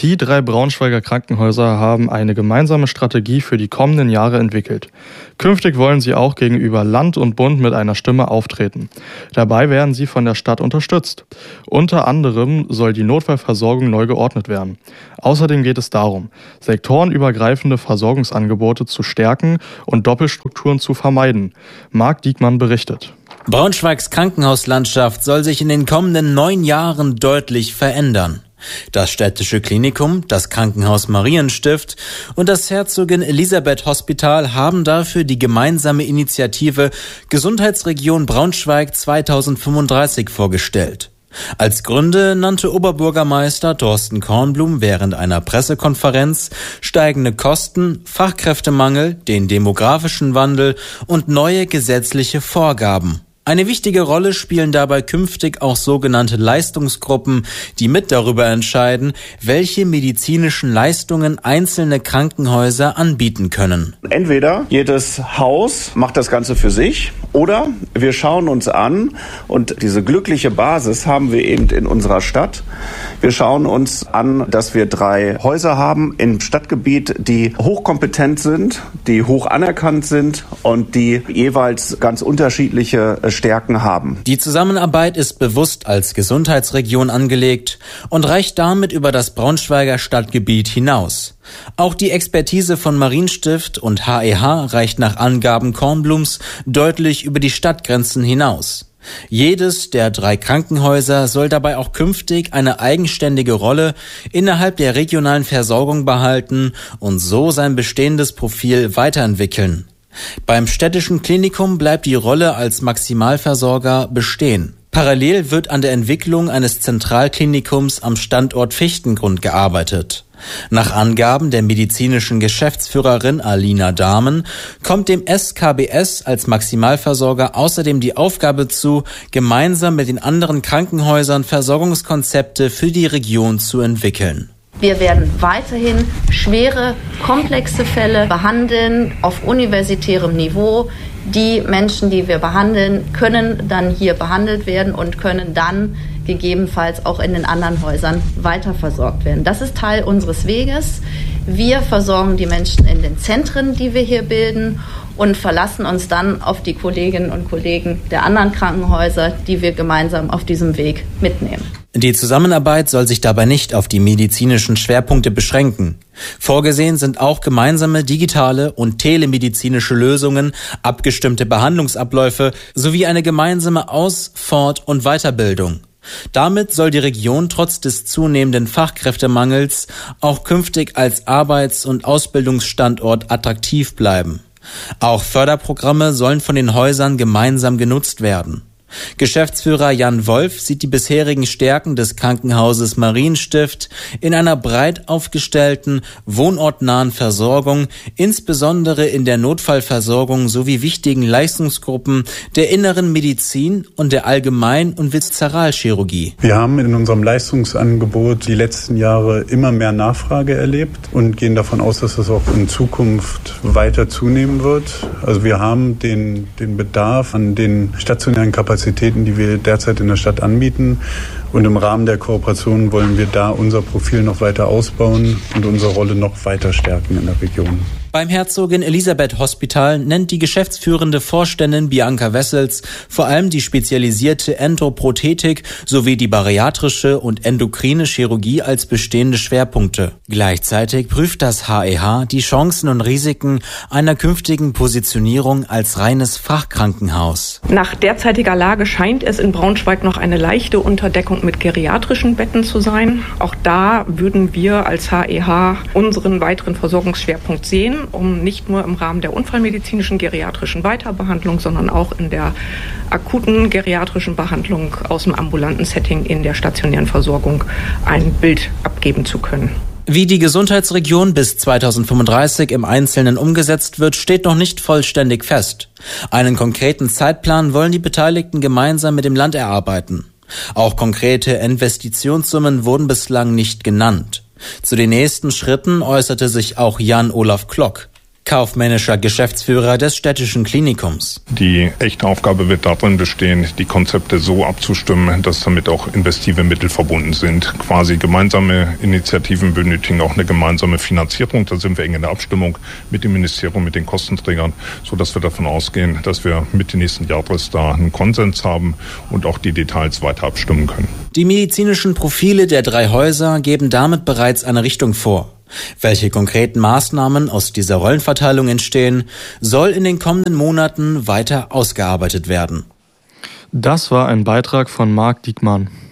Die 3 Braunschweiger Krankenhäuser haben eine gemeinsame Strategie für die kommenden Jahre entwickelt. Künftig wollen sie auch gegenüber Land und Bund mit einer Stimme auftreten. Dabei werden sie von der Stadt unterstützt. Unter anderem soll die Notfallversorgung neu geordnet werden. Außerdem geht es darum, sektorenübergreifende Versorgungsangebote zu stärken und Doppelstrukturen zu vermeiden. Marc Diekmann berichtet. Braunschweigs Krankenhauslandschaft soll sich in den kommenden 9 Jahren deutlich verändern. Das städtische Klinikum, das Krankenhaus Marienstift und das Herzogin Elisabeth Hospital haben dafür die gemeinsame Initiative Gesundheitsregion Braunschweig 2035 vorgestellt. Als Gründe nannte Oberbürgermeister Thorsten Kornblum während einer Pressekonferenz steigende Kosten, Fachkräftemangel, den demografischen Wandel und neue gesetzliche Vorgaben. Eine wichtige Rolle spielen dabei künftig auch sogenannte Leistungsgruppen, die mit darüber entscheiden, welche medizinischen Leistungen einzelne Krankenhäuser anbieten können. Entweder jedes Haus macht das Ganze für sich oder wir schauen uns an, und diese glückliche Basis haben wir eben in unserer Stadt. Wir schauen uns an, dass wir 3 Häuser haben im Stadtgebiet, die hochkompetent sind, die hoch anerkannt sind und die jeweils ganz unterschiedliche Stärken haben. Die Zusammenarbeit ist bewusst als Gesundheitsregion angelegt und reicht damit über das Braunschweiger Stadtgebiet hinaus. Auch die Expertise von Marienstift und HEH reicht nach Angaben Kornblums deutlich über die Stadtgrenzen hinaus. Jedes der 3 Krankenhäuser soll dabei auch künftig eine eigenständige Rolle innerhalb der regionalen Versorgung behalten und so sein bestehendes Profil weiterentwickeln. Beim städtischen Klinikum bleibt die Rolle als Maximalversorger bestehen. Parallel wird an der Entwicklung eines Zentralklinikums am Standort Fichtengrund gearbeitet. Nach Angaben der medizinischen Geschäftsführerin Alina Dahmen kommt dem SKBS als Maximalversorger außerdem die Aufgabe zu, gemeinsam mit den anderen Krankenhäusern Versorgungskonzepte für die Region zu entwickeln. Wir werden weiterhin schwere, komplexe Fälle behandeln auf universitärem Niveau. Die Menschen, die wir behandeln, können dann hier behandelt werden und können dann gegebenenfalls auch in den anderen Häusern weiter versorgt werden. Das ist Teil unseres Weges. Wir versorgen die Menschen in den Zentren, die wir hier bilden, und verlassen uns dann auf die Kolleginnen und Kollegen der anderen Krankenhäuser, die wir gemeinsam auf diesem Weg mitnehmen. Die Zusammenarbeit soll sich dabei nicht auf die medizinischen Schwerpunkte beschränken. Vorgesehen sind auch gemeinsame digitale und telemedizinische Lösungen, abgestimmte Behandlungsabläufe sowie eine gemeinsame Aus-, Fort- und Weiterbildung. Damit soll die Region trotz des zunehmenden Fachkräftemangels auch künftig als Arbeits- und Ausbildungsstandort attraktiv bleiben. Auch Förderprogramme sollen von den Häusern gemeinsam genutzt werden. Geschäftsführer Jan Wolf sieht die bisherigen Stärken des Krankenhauses Marienstift in einer breit aufgestellten, wohnortnahen Versorgung, insbesondere in der Notfallversorgung sowie wichtigen Leistungsgruppen der inneren Medizin und der Allgemein- und Viszeralchirurgie. Wir haben in unserem Leistungsangebot die letzten Jahre immer mehr Nachfrage erlebt und gehen davon aus, dass das auch in Zukunft weiter zunehmen wird. Also wir haben den Bedarf an den stationären Kapazitäten, die wir derzeit in der Stadt anbieten. Und im Rahmen der Kooperation wollen wir da unser Profil noch weiter ausbauen und unsere Rolle noch weiter stärken in der Region. Beim Herzogin Elisabeth Hospital nennt die geschäftsführende Vorständin Bianca Wessels vor allem die spezialisierte Endoprothetik sowie die bariatrische und endokrine Chirurgie als bestehende Schwerpunkte. Gleichzeitig prüft das HEH die Chancen und Risiken einer künftigen Positionierung als reines Fachkrankenhaus. Nach derzeitiger Lage scheint es in Braunschweig noch eine leichte Unterdeckung mit geriatrischen Betten zu sein. Auch da würden wir als HEH unseren weiteren Versorgungsschwerpunkt sehen, um nicht nur im Rahmen der unfallmedizinischen geriatrischen Weiterbehandlung, sondern auch in der akuten geriatrischen Behandlung aus dem ambulanten Setting in der stationären Versorgung ein Bild abgeben zu können. Wie die Gesundheitsregion bis 2035 im Einzelnen umgesetzt wird, steht noch nicht vollständig fest. Einen konkreten Zeitplan wollen die Beteiligten gemeinsam mit dem Land erarbeiten. Auch konkrete Investitionssummen wurden bislang nicht genannt. Zu den nächsten Schritten äußerte sich auch Jan-Olaf Klock. kaufmännischer Geschäftsführer des städtischen Klinikums. Die echte Aufgabe wird darin bestehen, die Konzepte so abzustimmen, dass damit auch investive Mittel verbunden sind. Quasi gemeinsame Initiativen benötigen auch eine gemeinsame Finanzierung. Da sind wir eng in der Abstimmung mit dem Ministerium, mit den Kostenträgern, sodass wir davon ausgehen, dass wir Mitte nächsten Jahres da einen Konsens haben und auch die Details weiter abstimmen können. Die medizinischen Profile der 3 Häuser geben damit bereits eine Richtung vor. Welche konkreten Maßnahmen aus dieser Rollenverteilung entstehen, soll in den kommenden Monaten weiter ausgearbeitet werden. Das war ein Beitrag von Marc Diekmann.